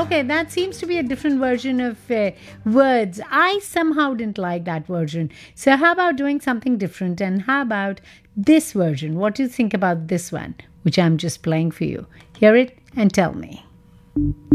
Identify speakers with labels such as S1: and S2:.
S1: Okay, that seems to be a different version of words. I somehow didn't like that version. So, how about doing something different? And how about this version? What do you think about this one, which I'm just playing for you? Hear it and tell me.